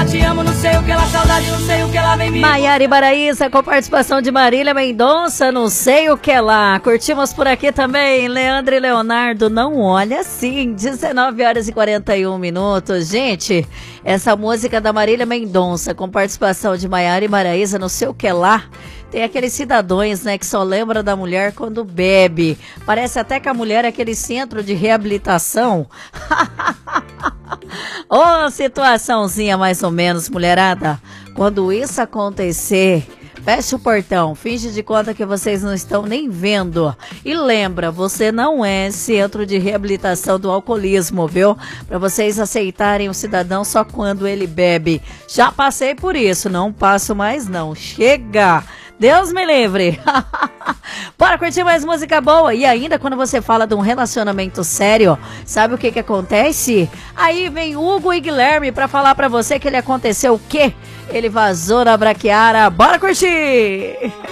te amo, não sei o que ela saudade, não sei o que ela vem me... Maiara Ibarraíza com participação de Marília Mendonça, não sei o que lá. Curtimos por aqui também, Leandro e Leonardo, não olha assim, 19h41. Gente, essa música da Marília Mendonça com participação de Maiara Ibarraíza, não sei o que lá. Tem aqueles cidadãos, né, que só lembra da mulher quando bebe. Parece até que a mulher é aquele centro de reabilitação. Ô, situaçãozinha mais ou menos, mulherada. Quando isso acontecer, feche o portão, finge de conta que vocês não estão nem vendo. E lembra, você não é centro de reabilitação do alcoolismo, viu? Para vocês aceitarem o cidadão só quando ele bebe. Já passei por isso, não passo mais não. Chega! Deus me livre. Bora curtir mais música boa. E ainda quando você fala de um relacionamento sério, sabe o que acontece? Aí vem Hugo e Guilherme pra falar pra você que ele aconteceu o quê? Ele vazou na braquiara. Bora curtir!